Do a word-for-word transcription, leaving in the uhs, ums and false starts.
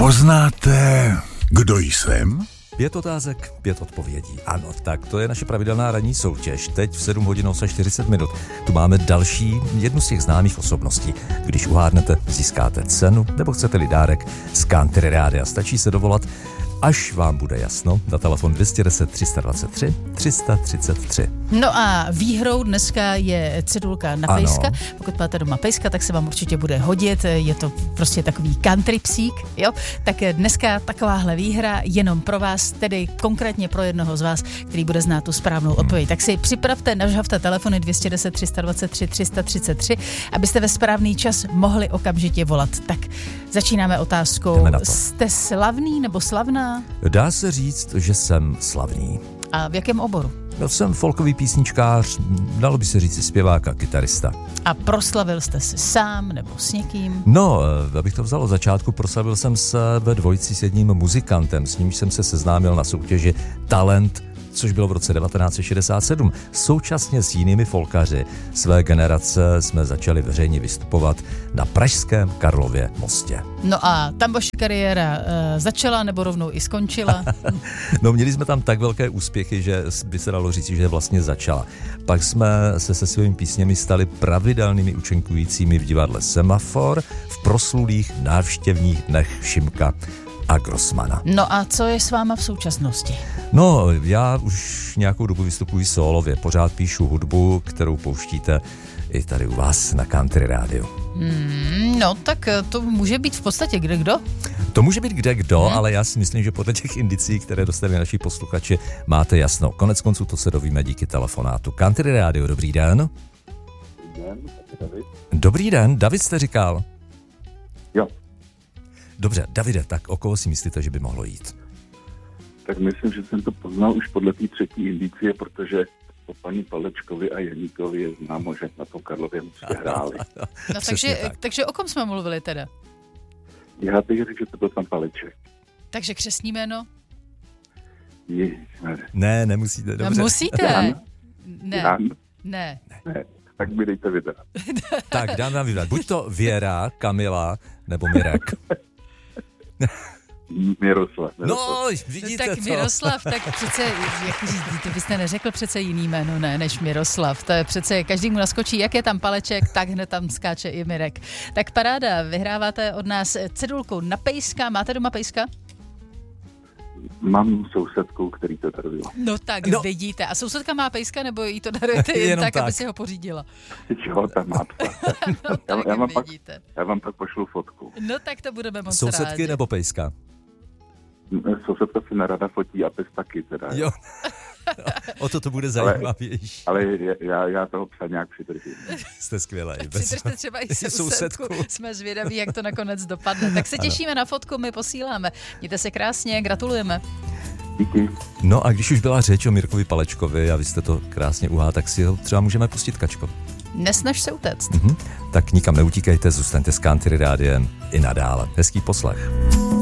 Poznáte, kdo jsem? Pět otázek, pět odpovědí. Ano, tak to je naše pravidelná ranní soutěž. Teď v sedm hodin a čtyřicet minut. Tu máme další, jednu z těch známých osobností. Když uhádnete, získáte cenu, nebo chcete-li dárek z Country Rádia. Stačí se dovolat, až vám bude jasno, na telefon dvě stě deset, tři sta dvacet tři, tři sta třicet tři. No a výhrou dneska je cedulka na pejska. Pokud máte doma pejska, tak se vám určitě bude hodit. Je to prostě takový country psík, jo? Tak dneska takováhle výhra jenom pro vás, tedy konkrétně pro jednoho z vás, který bude znát tu správnou odpověď. Tak si připravte, nažhavte telefony dvě stě deset, tři sta dvacet tři, tři sta třicet tři, abyste ve správný čas mohli okamžitě volat. Tak začínáme otázkou. Jste slavný nebo slavná? Dá se říct, že jsem slavný. A v jakém oboru? Já jsem folkový písničkář, dalo by se říct i zpěvák a kytarista. A proslavil jste se sám nebo s někým? No, abych to vzal od začátku, proslavil jsem se ve dvojici s jedním muzikantem, s nímž jsem se seznámil na soutěži Talent, což bylo v roce devatenáct set šedesát sedm. Současně s jinými folkaři své generace jsme začali veřejně vystupovat na pražském Karlově mostě. No a tam vaše kariéra e, začala nebo rovnou i skončila? No, měli jsme tam tak velké úspěchy, že by se dalo říct, že vlastně začala. Pak jsme se se svými písněmi stali pravidelnými účinkujícími v divadle Semafor v proslulých návštěvních dnech Šimka a Grossmana. No a co je s váma v současnosti? No, já už nějakou dobu vystupuji sólově, pořád píšu hudbu, kterou pouštíte i tady u vás na Country Rádiu. Hmm, no, tak to může být v podstatě kde kdo? To může být kde kdo, hmm. ale já si myslím, že podle těch indicí, které dostali naši posluchači, máte jasno. Konec konců to se dovíme díky telefonátu. Country Rádio, dobrý den. Dobrý den, David. Dobrý den, David jste říkal? Jo. Dobře, Davide, tak o koho si myslíte, že by mohlo jít? Tak myslím, že jsem to poznal už podle té třetí indicie, protože po paní Palečkovi a Janíkovi je známo, že na tom Karlově mostě hráli. No takže, tak. takže o kom jsme mluvili teda? Já bych řekl, že to byl pan Paleček. Takže křestní jméno? Ježišmarja. Ne, nemusíte, dobře. No, musíte. Jan? Ne. Jan? Ne. Ne. Tak mi dejte vybrat. Tak dám vám vybrat. Buď to Věra, Kamila, nebo Mirek. Miroslav. Miroslav. No, vidíte tak to. Miroslav, tak přece, jak to byste neřekl přece jiný jméno, ne, než Miroslav. To je přece, každý mu naskočí, jak je tam Paleček, tak hned tam skáče i Mirek. Tak paráda, vyhráváte od nás cedulku na pejska. Máte doma pejska? Mám sousedku, který to daruje. No tak no. vidíte. A sousedka má pejska, nebo jí to darujete jen tak, tak, aby si ho pořídila? Jo, tam má psa. No tak já, já, vám pak, já vám pak pošlu fotku. No tak to budeme moc Sousedky rádi. nebo pejska? Sousedka si nerada fotí a pes taky teda. Jo. O to to bude zajímavější. Ale, ale já, já toho psa nějak přidržím. Jste skvělé. Přidržte třeba i sousedku. Jsme zvědaví, jak to nakonec dopadne. Tak se těšíme na fotku, my posíláme. Mějte se krásně, gratulujeme. Díky. No a když už byla řeč o Mirkovi Palečkovi a vy jste to krásně uhádli, tak si ho třeba můžeme pustit, Kačko. Nesnaž se utéct. Mhm. Tak nikam neutíkejte, zůstaňte s Country Rádiem i nadále. Hezký poslech.